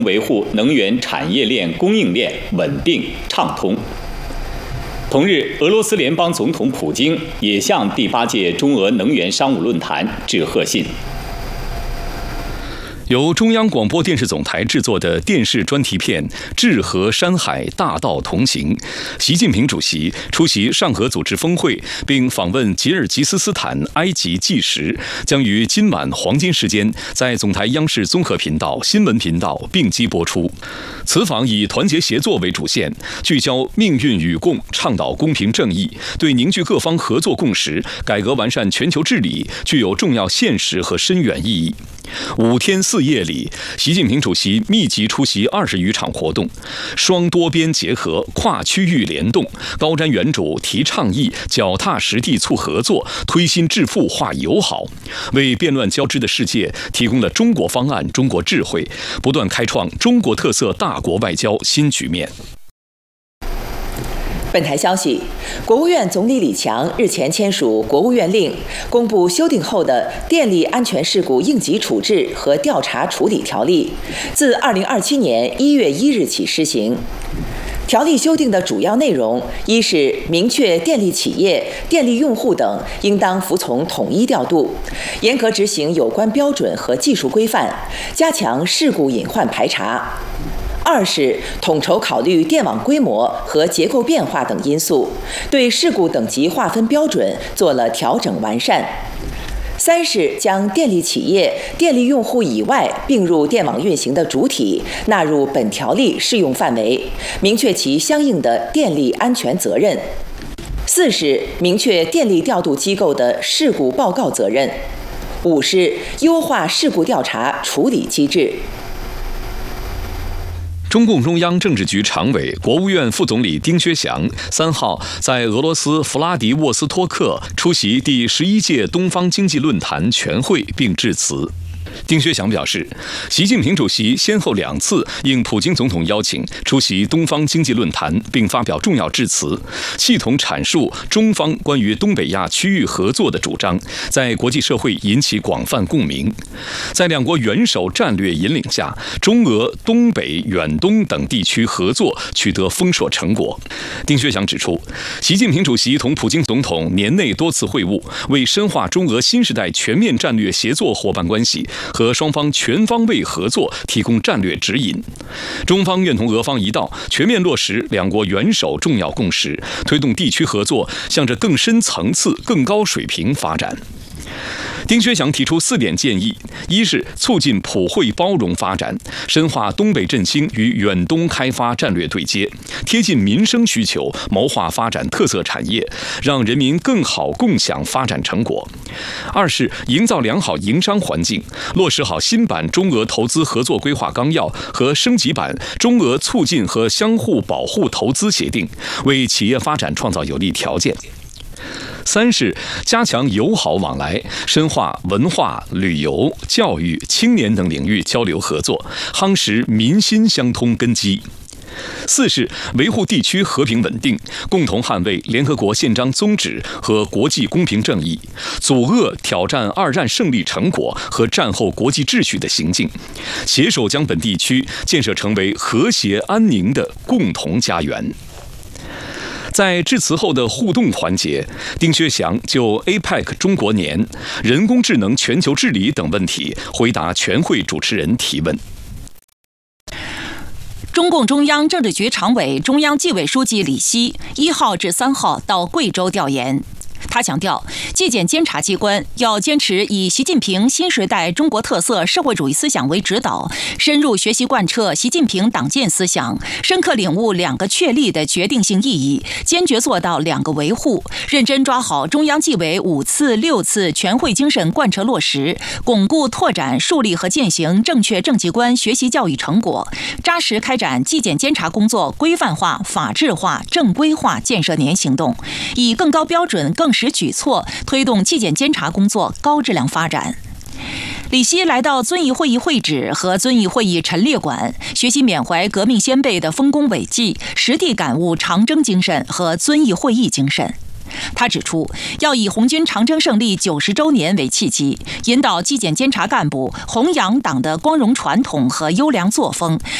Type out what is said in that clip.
维护能源产业链供应链稳定畅通。同日，俄罗斯联邦总统普京也向第8届中俄能源商务论坛致贺信。 由中央广播电视总台制作的电视专题片《治河山海大道同行》，习近平主席出席上合组织峰会并访问吉尔吉斯斯坦、埃及纪实，将于今晚黄金时间在总台央视综合频道、新闻频道并机播出。此访以团结协作为主线，聚焦命运与共，倡导公平正义，对凝聚各方合作共识、改革完善全球治理具有重要现实和深远意义。5天4夜里，习近平主席密集出席20余场活动，双多边结合、跨区域联动，高瞻远瞩、提倡议，脚踏实地促合作，推心置腹化友好，为变乱交织的世界提供了中国方案、中国智慧，不断开创中国特色大国外交新局面。 本台消息，国务院总理李强日前签署国务院令，公布修订后的《电力安全事故应急处置和调查处理条例》，自2027年1月1日起施行。条例修订的主要内容，一是明确电力企业、电力用户等应当服从统一调度，严格执行有关标准和技术规范，加强事故隐患排查。二是统筹考虑电网规模和结构变化等因素，对事故等级划分标准做了调整完善。三是将电力企业、电力用户以外并入电网运行的主体纳入本条例适用范围，明确其相应的电力安全责任。四是明确电力调度机构的事故报告责任。五是优化事故调查处理机制。 中共中央政治局常委、国务院副总理丁薛祥3号在俄罗斯弗拉迪沃斯托克出席第11届东方经济论坛全会并致辞。丁薛祥表示，习近平主席先后2次应普京总统邀请出席东方经济论坛，并发表重要致辞，系统阐述中方关于东北亚区域合作的主张，在国际社会引起广泛共鸣。在两国元首战略引领下，中俄、东北、远东等地区合作取得丰硕成果。丁薛祥指出，习近平主席同普京总统年内多次会晤，为深化中俄新时代全面战略协作伙伴关系和双方全方位合作提供战略指引。中方愿同俄方一道，全面落实两国元首重要共识，推动地区合作向着更深层次、更高水平发展。丁薛祥提出4点建议：一是促进普惠包容发展，深化东北振兴与远东开发战略对接，贴近民生需求，谋划发展特色产业，让人民更好共享发展成果；二是营造良好营商环境，落实好新版中俄投资合作规划纲要和升级版中俄促进和相互保护投资协定，为企业发展创造有利条件；三是加强友好往来，深化文化、旅游、教育、青年等领域交流合作，夯实民心相通根基；四是维护地区和平稳定，共同捍卫联合国宪章宗旨和国际公平正义，阻遏挑战2战胜利成果和战后国际秩序的行径，携手将本地区建设成为和谐安宁的共同家园。在致辞后的互动环节，丁薛祥就 APEC 中国年、人工智能全球治理等问题回答全会主持人提问。 中共中央政治局常委、中央纪委书记李希1号至3号到贵州调研。他强调，纪检监察机关要坚持以习近平新时代中国特色社会主义思想为指导，深入学习贯彻习近平党建思想，深刻领悟2个确立的决定性意义，坚决做到2个维护，认真抓好中央纪委5次、6次全会精神贯彻落实，巩固拓展、树立和践行正确政绩观学习教育成果，扎实开展纪检监察工作规范化、法治化、正规化建设年行动，以更高标准、更实举措推动纪检监察工作高质量发展。李希来到遵义会议会址和遵义会议陈列馆，学习缅怀革命先辈的丰功伟绩，实地感悟长征精神和遵义会议精神。 他指出，要以红军长征胜利90周年为契机，引导纪检监察干部弘扬党的光荣传统和优良作风，